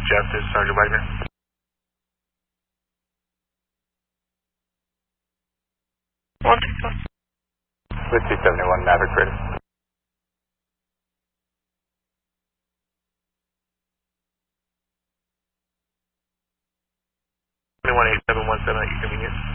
Jeff, this is Sergeant Wagner. 161. With 271 Maverick ready. Twenty-one 8717 at your convenience.